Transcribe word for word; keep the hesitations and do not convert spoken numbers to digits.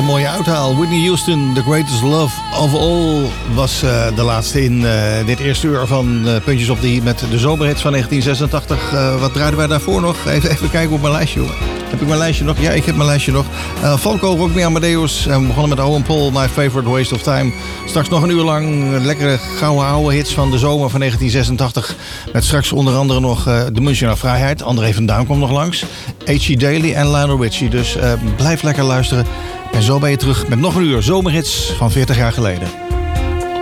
een mooie uithaal. Whitney Houston, The Greatest Love of All, was uh, de laatste in uh, dit eerste uur van uh, Puntjes op de i met de zomerhits van negentien zesentachtig. Uh, wat draaiden wij daarvoor nog? Even, even kijken op mijn lijstje. Heb ik mijn lijstje nog? Ja, ik heb mijn lijstje nog. Uh, Falco, Rock Me Amadeus. En we begonnen met Owen Paul, My Favorite Waste of Time. Straks nog een uur lang lekkere gouden oude hits van de zomer van negentien zesentachtig. Met straks onder andere nog uh, de Münchener Vrijheid. André van Duin komt nog langs. H G. Daly en Lionel Richie. Dus uh, blijf lekker luisteren. En zo ben je terug met nog een uur zomerhits van veertig jaar geleden.